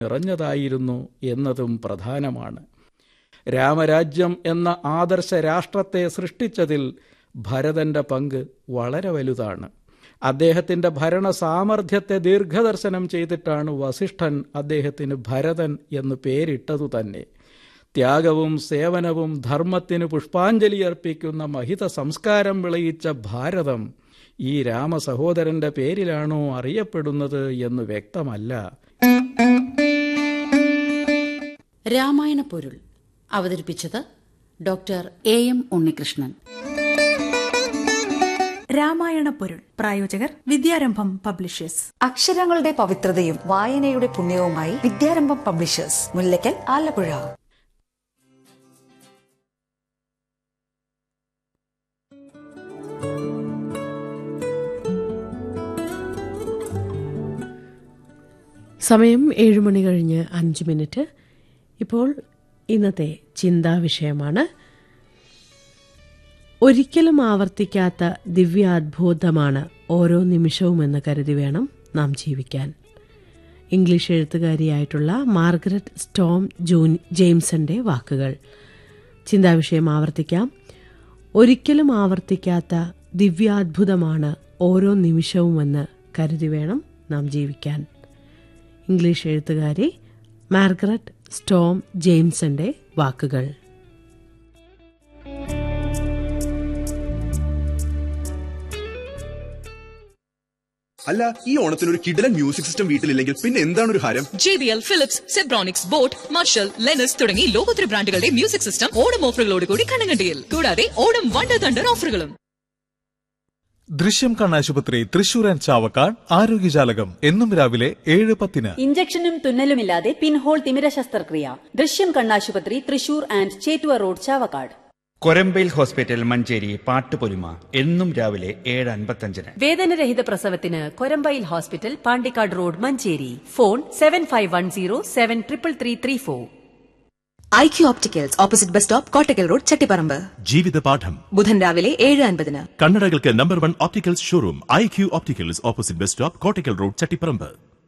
നിറഞ്ഞതായിരുന്നു എന്നതും പ്രധാനമാണ്. രാമരാജ്യം എന്ന ആദർശ രാഷ്ട്രത്തെ സൃഷ്ടിച്ചതിൽ ഭരതന്റെ പങ്ക് വളരെ വലുതാണ്. അദ്ദേഹത്തിൻ്റെ ഭരണ സാമർഥ്യത്തെ ദീർഘദർശനം ചെയ്തിട്ടാണ് വസിഷ്ഠൻ അദ്ദേഹത്തിന് ഭരതൻ എന്ന് പേരിട്ടതു തന്നെ. ത്യാഗവും സേവനവും ധർമ്മത്തിന് പുഷ്പാഞ്ജലി അർപ്പിക്കുന്ന മഹിത സംസ്കാരം വിളയിച്ച ഭാരതം ഈ രാമസഹോദരന്റെ പേരിലാണോ അറിയപ്പെടുന്നത് എന്ന് വ്യക്തമല്ല. രാമായണ പൊരുൾ അവതരിപ്പിച്ചത് ഡോക്ടർ എം ഉണ്ണികൃഷ്ണൻ. രാമായണ പൊരുൾ പ്രായോജകർ വിദ്യാരംഭം പബ്ലിഷേഴ്സ്. അക്ഷരങ്ങളുടെ പവിത്രതയും വായനയുടെ പുണ്യവുമായി വിദ്യാരംഭം പബ്ലിഷേഴ്സ്, മുല്ലക്കൽ, ആലപ്പുഴ. സമയം 7:05. ഇപ്പോൾ ഇന്നത്തെ ചിന്താവിഷയമാണ് ഒരിക്കലും ആവർത്തിക്കാത്ത ദിവ്യാത്ഭുതമാണ് ഓരോ നിമിഷവുമെന്ന് കരുതി വേണം നാം ജീവിക്കാൻ. ഇംഗ്ലീഷ് എഴുത്തുകാരിയായിട്ടുള്ള മാർഗരറ്റ് സ്റ്റോം ജെയിംസന്റെ വാക്കുകൾ. ചിന്താവിഷയം ആവർത്തിക്കാം. ഒരിക്കലും ആവർത്തിക്കാത്ത ദിവ്യാത്ഭുതമാണ് ഓരോ നിമിഷവുമെന്ന് കരുതി വേണം നാം ജീവിക്കാൻ. ഇംഗ്ലീഷ് എഴുത്തുകാരി മാർഗരറ്റ് സ്റ്റോം ജെയിംസന്റെ വാക്കുകൾ. അല്ല, ഈ ഓണത്തിന് ഒരു കിടിലൻ മ്യൂസിക് സിസ്റ്റം വീട്ടിലില്ലെങ്കിൽ പിന്നെ എന്താണ് ഒരു ഹരം? JBL, Philips, Zebronics, boat, marshal, ലെനസ് തുടങ്ങി ലോകോത്തര ബ്രാൻഡുകളുടെ മ്യൂസിക് സിസ്റ്റം ഓണം ഓഫറുകളോടുകൂടി കണ്ണങ്കണ്ടിയിൽ. കൂടാതെ ഓണം വണ്ടർ തണ്ടർ ഓഫറുകളും. ദൃശ്യം കണ്ണാശുപത്രി, തൃശൂർ ആൻഡ് ചാവക്കാട്. ആരോഗ്യജാലകം എന്നും രാവിലെ 7:10. ഇഞ്ചക്ഷനും തുന്നലുമില്ലാതെ പിൻഹോൾ തിമിര ശസ്ത്രക്രിയ. ദൃശ്യം കണ്ണാശുപത്രി, Thrissur and Chettuva road, Chavakkad. Korambayil hospital, Manjeri. Pattupolima എന്നും രാവിലെ 7:55. വേദനരഹിത പ്രസവത്തിന് Korambayil hospital, Pandikkad road, Manjeri. Phone 7510733334. IQ Opticals, opposite bus stop, Kottakkal road, Chattiparamba. ജീവിതപാഠം ബുധൻ രാവിലെ 7:50. കണ്ണടകൾക്ക് number 1 opticals showroom IQ Opticals, opposite bus stop, Kottakkal road, Chattiparamba.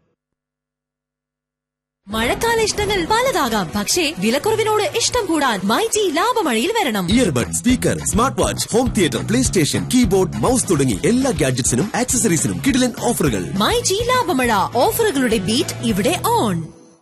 മഴക്കാല ഇഷ്ടങ്ങൾ പലതാകാം, പക്ഷേ വിലക്കുറവിനോട് ഇഷ്ടം കൂടാൻ മൈജി ലാഭമഴയിൽ വരണം. Earbud, speaker, smart watch, home theatre, play station, keyboard, mouse തുടങ്ങി എല്ലാ ഗാഡ്ജറ്റ്സിനും ആക്സസറീസിനും കിടിലൻ ഓഫറുകൾ. മൈജി ലാഭമഴ, ഓഫറുകളുടെ ബീറ്റ് ഇവിടെ ഓൺ.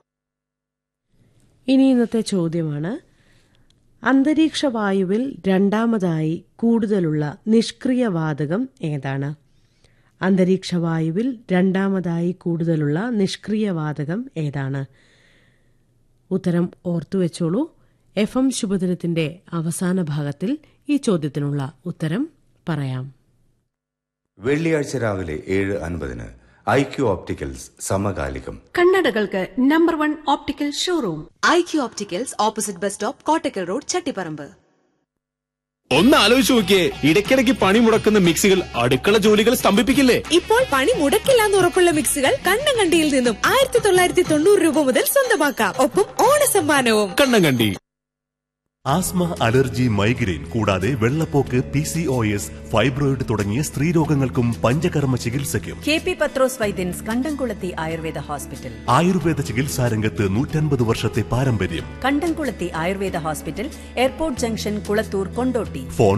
ഇനി ഇന്നത്തെ ചോദ്യമാണ്: അന്തരീക്ഷ വായുവിൽ രണ്ടാമതായി കൂടുതലുള്ള നിഷ്ക്രിയ വാതകം ഏതാണ്? അന്തരീക്ഷ വായുവിൽ രണ്ടാമതായി കൂടുതലുള്ള നിഷ്ക്രിയ വാതകം ഏതാണ്? ഉത്തരം ഓർത്തുവെച്ചോളൂ. FM ശുഭദിനത്തിന്റെ അവസാന ഭാഗത്തിൽ ഈ ചോദ്യത്തിനുള്ള ഉത്തരം പറയാം. വെള്ളിയാഴ്ച രാവിലെ 7:50 IQ Opticals സമകാലികം. കണ്ണടകൾക്ക് number 1 optical showroom IQ Opticals, opposite bus stop, Kottakkal road, Chattiparamba. ഒന്ന് ആലോചിച്ച് നോക്കിയേ, ഇടയ്ക്കിടയ്ക്ക് പണി മുടക്കുന്ന മിക്സികൾ അടുക്കള ജോലികൾ സ്തംഭിപ്പിക്കില്ലേ? ഇപ്പോൾ പണി മുടക്കില്ലാന്ന് ഉറപ്പുള്ള മിക്സികൾ കണ്ണങ്കണ്ടിയിൽ നിന്നും 1990 രൂപ മുതൽ സ്വന്തമാക്കാം. ഒപ്പം ഓണസമ്മാനവും. കണ്ണങ്കണ്ടി. ആസ്മ, അലർജി, മൈഗ്രെയിൻ കൂടാതെ വെള്ളപ്പോക്ക്, PCOS, ഫൈബ്രോയിഡ് തുടങ്ങിയ സ്ത്രീരോഗങ്ങൾക്കും പഞ്ചകർമ്മ ചികിത്സയ്ക്കും KP പത്രോസ് വൈദ്യൻസ്, കണ്ടംകുളത്തി ആയുർവേദ ഹോസ്പിറ്റൽ. ആയുർവേദ ചികിത്സാരംഗത്ത് 150 വർഷത്തെ പാരമ്പര്യം. കണ്ടംകുളത്തി Ayurveda hospital, airport junction, Kulathur, Kondotty. Phone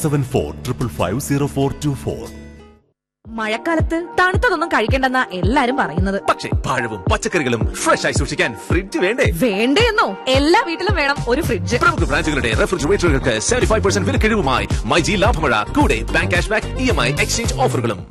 9745550424. മഴക്കാലത്ത് തണുത്തതൊന്നും കഴിക്കണ്ടെന്നാ എല്ലാരും പറയുന്നത്. പക്ഷേ പഴവും പച്ചക്കറികളും ഫ്രഷ് ആയി സൂക്ഷിക്കാൻ ഫ്രിഡ്ജ് വേണ്ടേ? വേണ്ടേന്നോ? എല്ലാ വീട്ടിലും വേണം ഒരു ഫ്രിഡ്ജ്. പ്രമുഖ ബ്രാൻഡുകളുടെ റെഫ്രിജറേറ്ററുകൾക്ക് 75% വിലക്കിഴിവുമായി മൈജി ലാഭമഴ. കൂടെ bank cash back, EMI exchange ഓഫറുകളും.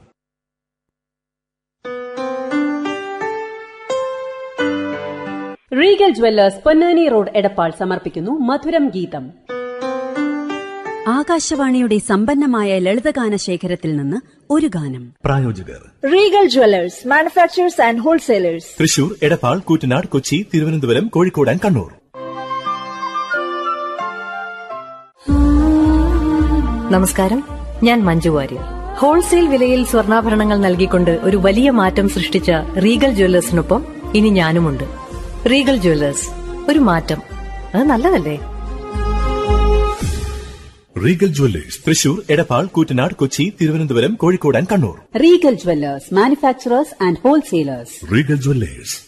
Regal Jewellers, Ponnani road, Edappal സമർപ്പിക്കുന്നു മധുരം ഗീതം. ആകാശവാണിയുടെ സമ്പന്നമായ ലളിതഗാന ശേഖരത്തിൽ നിന്ന് ഒരു ഗാനം. പ്രായോജകർ Regal Jewellers, manufacturers and wholesalers, Thrissur, Edappal, Koottanad, Kochi, Thiruvananthapuram, Kozhikode and Kannur. നമസ്കാരം, ഞാൻ മഞ്ജു വാര്യർ. ഹോൾസെയിൽ വിലയിൽ സ്വർണ്ണാഭരണങ്ങൾ നൽകിക്കൊണ്ട് ഒരു വലിയ മാറ്റം സൃഷ്ടിച്ച റീഗൽ ജ്വല്ലേഴ്സിനൊപ്പം ഇനി ഞാനുമുണ്ട്. റീഗൽ ജ്വല്ലേഴ്സ്, ഒരു മാറ്റം, അത് നല്ലതല്ലേ? Regal Jewellers, Thrissur, Edappal, Koottanad, Kochi, Thiruvananthapuram, Kozhikode and Kannur. Regal Jewellers, manufacturers and wholesalers. Regal Jewellers.